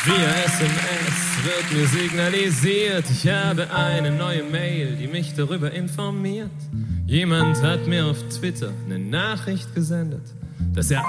Via SMS wird mir signalisiert, ich habe eine neue Mail, die mich darüber informiert. Jemand hat mir auf Twitter eine Nachricht gesendet, dass er